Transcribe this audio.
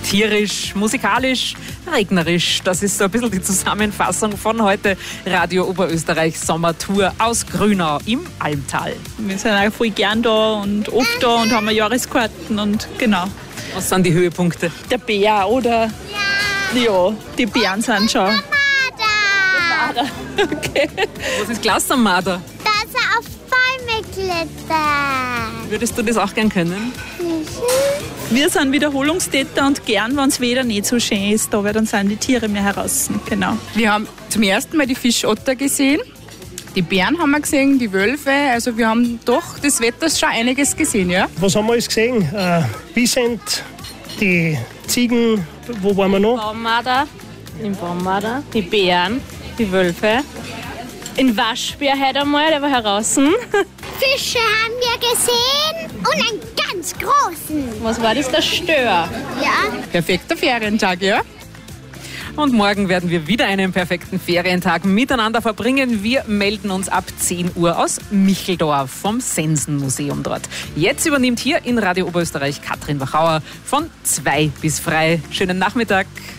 tierisch, musikalisch, regnerisch. Das ist so ein bisschen die Zusammenfassung von heute Radio Oberösterreich Sommertour aus Grünau im Almtal. Wir sind auch voll gern da und oft da und haben Jahreskarten und genau. Was sind die Höhepunkte? Der Bär oder... Ja, die Bären sind schon... Marder. Okay. Was ist Klaus am Marder? Dass er auf Bäume klettert. Würdest du das auch gern können? Wir sind Wiederholungstäter und gern, wenn das Wetter nicht so schön ist, da, weil dann sind die Tiere mehr heraus. Genau. Wir haben zum ersten Mal die Fischotter gesehen, die Bären haben wir gesehen, die Wölfe. Also wir haben doch des Wetters schon einiges gesehen, ja. Was haben wir alles gesehen? Wiesent, die Ziegen, wo waren wir noch? Im Baummarder, die Bären, die Wölfe. In Waschbär heute einmal, der war heraus. Fische haben wir gesehen und einen ganz großen. Was war das? Der Stör. Ja. Perfekter Ferientag, ja. Und morgen werden wir wieder einen perfekten Ferientag miteinander verbringen. Wir melden uns ab 10 Uhr aus Micheldorf vom Sensenmuseum dort. Jetzt übernimmt hier in Radio Oberösterreich Katrin Wachauer von 2 bis frei. Schönen Nachmittag.